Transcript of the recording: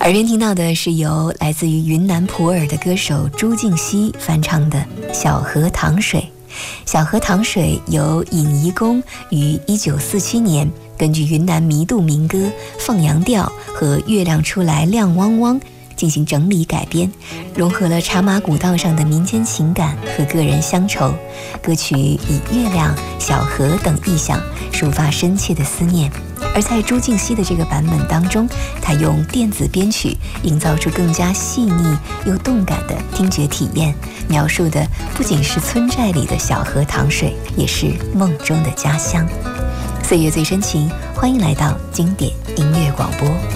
耳边听到的是由来自于云南普洱的歌手朱婧汐翻唱的《小河淌水》。小河淌水由尹怡公于1947年根据云南弥渡民歌《放羊调》和《月亮出来亮汪汪》进行整理改编，融合了茶马古道上的民间情感和个人乡愁。歌曲以月亮、小河等意象抒发深切的思念。而在朱婧汐的这个版本当中，她用电子编曲营造出更加细腻又动感的听觉体验，描述的不仅是村寨里的小河淌水，也是梦中的家乡。岁月最深情，欢迎来到经典音乐广播。